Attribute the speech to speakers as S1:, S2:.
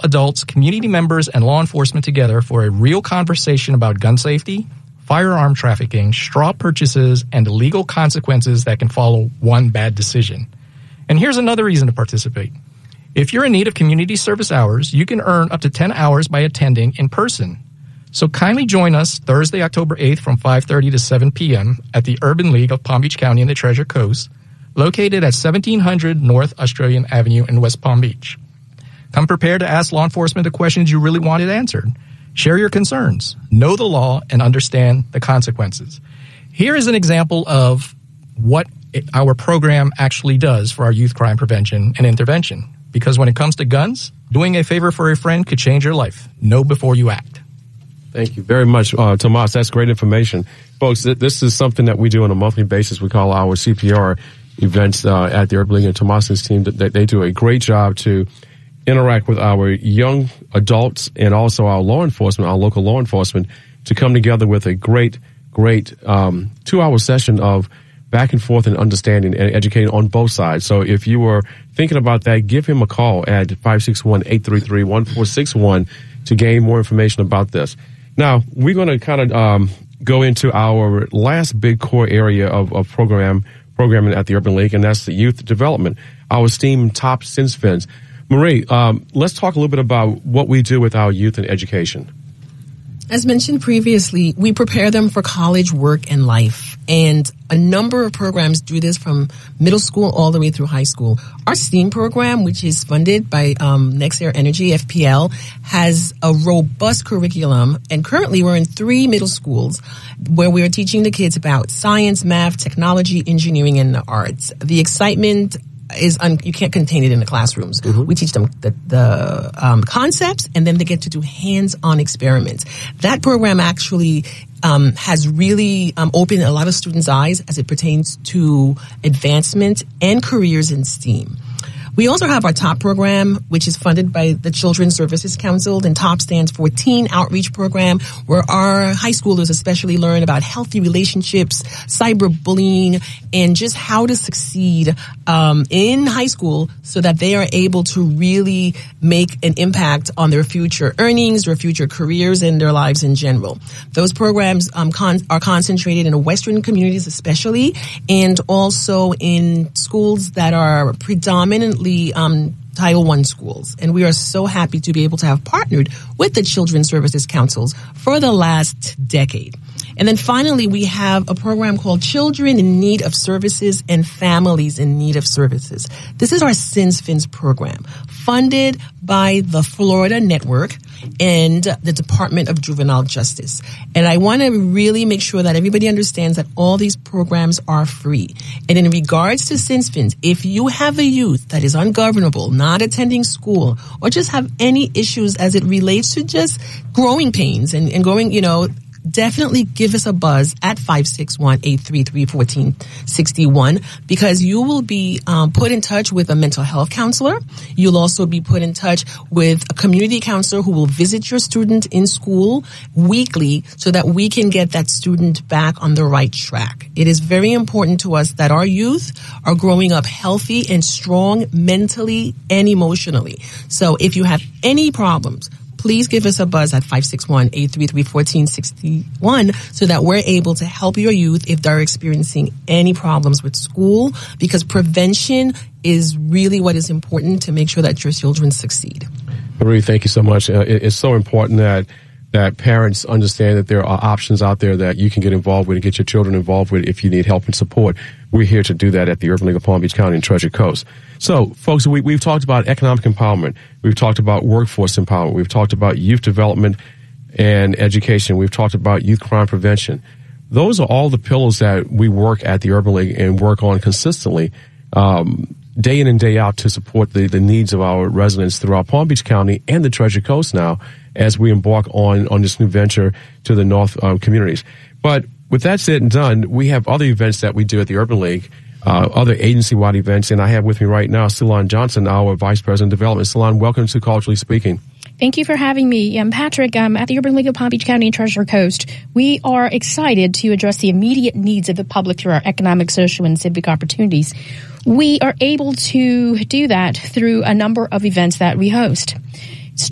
S1: adults, community members, and law enforcement together for a real conversation about gun safety, firearm trafficking, straw purchases, and the legal consequences that can follow one bad decision. And here's another reason to participate. If you're in need of community service hours, you can earn up to 10 hours by attending in person. So kindly join us Thursday, October 8th from 5:30 to 7 p.m. at the Urban League of Palm Beach County in the Treasure Coast, located at 1700 North Australian Avenue in West Palm Beach. Come prepared to ask law enforcement the questions you really wanted answered. Share your concerns, know the law, and understand the consequences. Here is an example of what our program actually does for our youth crime prevention and intervention. Because when it comes to guns, doing a favor for a friend could change your life. Know before you act.
S2: Thank you very much, Tomas. That's great information. Folks, this is something that we do on a monthly basis. We call our CPR events at the Urban League, and Tomas's team, they do a great job to interact with our young adults and also our law enforcement, our local law enforcement, to come together with a great 2-hour session of back and forth and understanding and educating on both sides. So if you were thinking about that, give him a call at 561-833-1461 to gain more information about this. Now, we're going to kind of go into our last big core area of programming at the Urban League, and that's the youth development, our esteemed top CINSFINs. Marie, let's talk a little bit about what we do with our youth in education.
S3: As mentioned previously, we prepare them for college, work, and life. And a number of programs do this from middle school all the way through high school. Our STEAM program, which is funded by Nexair Energy, FPL, has a robust curriculum. And currently we're in 3 middle schools where we are teaching the kids about science, math, technology, engineering, and the arts. The excitement is you can't contain it in the classrooms. Mm-hmm. We teach them the concepts, and then they get to do hands-on experiments. That program actually has really opened a lot of students' eyes as it pertains to advancement and careers in STEAM. We also have our TOP program, which is funded by the Children's Services Council, and TOP stands for Teen Outreach Program, where our high schoolers especially learn about healthy relationships, cyberbullying, and just how to succeed in high school so that they are able to really make an impact on their future earnings, their future careers, and their lives in general. Those programs are concentrated in Western communities especially, and also in schools that are predominantly Title I schools. And we are so happy to be able to have partnered with the Children's Services Councils for the last decade. And then finally, we have a program called Children in Need of Services and Families in Need of Services. This is our CINSFINs program, funded by the Florida Network and the Department of Juvenile Justice. And I want to really make sure that everybody understands that all these programs are free. And in regards to CINSFINs, if you have a youth that is ungovernable, not attending school, or just have any issues as it relates to just growing pains and growing, definitely give us a buzz at 561-833-1461 because you will be put in touch with a mental health counselor. You'll also be put in touch with a community counselor who will visit your student in school weekly so that we can get that student back on the right track. It is very important to us that our youth are growing up healthy and strong mentally and emotionally. So if you have any problems, please give us a buzz at 561-833-1461 so that we're able to help your youth if they're experiencing any problems with school, because prevention is really what is important to make sure that your children succeed.
S2: Marie, thank you so much. It's so important that parents understand that there are options out there that you can get involved with and get your children involved with if you need help and support. We're here to do that at the Urban League of Palm Beach County and Treasure Coast. So, folks, we've talked about economic empowerment. We've talked about workforce empowerment. We've talked about youth development and education. We've talked about youth crime prevention. Those are all the pillars that we work at the Urban League and work on consistently, day in and day out to support the needs of our residents throughout Palm Beach County and the Treasure Coast now as we embark on this new venture to the North communities. But with that said and done, we have other events that we do at the Urban League, other agency-wide events, and I have with me right now Ceylon Johnson, our Vice President of Development. Ceylon, welcome to Culturally Speaking.
S4: Thank you for having me. Patrick, at the Urban League of Palm Beach County and Treasure Coast, we are excited to address the immediate needs of the public through our economic, social, and civic opportunities. We are able to do that through a number of events that we host.